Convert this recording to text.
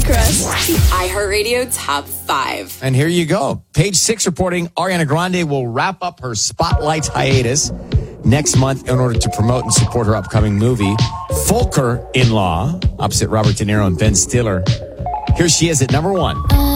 Seacrest. The iHeartRadio Top 5. And here you go. Page 6 reporting Ariana Grande will wrap up her Spotlight hiatus next month in order to promote and support her upcoming movie, Folker-in-Law, opposite Robert De Niro and Ben Stiller. Here she is at number 1.